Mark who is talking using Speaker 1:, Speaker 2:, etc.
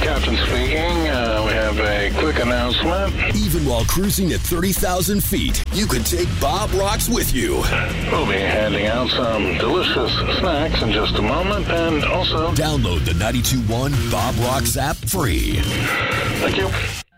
Speaker 1: Captain speaking. We have a quick announcement.
Speaker 2: Even while cruising at 30,000 feet, you could take Bob Rocks with you.
Speaker 1: We'll be handing out some delicious snacks in just a moment, and also
Speaker 2: download the 92.1 Bob Rocks app free.
Speaker 1: Thank you.